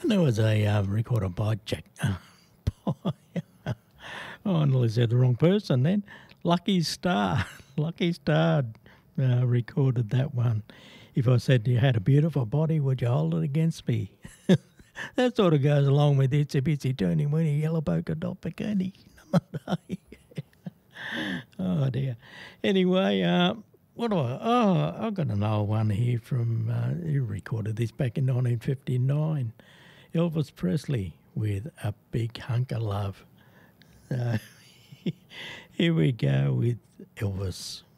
There was a recorded by Jack. Oh, I nearly said the wrong person then. Lucky Star. Lucky Star recorded that one. If I said you had a beautiful body, would you hold it against me? That sort of goes along with Itsy Bitsy Teeny Weeny Yellow Polka Dot Bikini. Oh dear. Anyway, what do I? Oh, I've got an old one here from. He recorded this back in 1959. Elvis Presley with A Big Hunk of Love. Here we go with Elvis.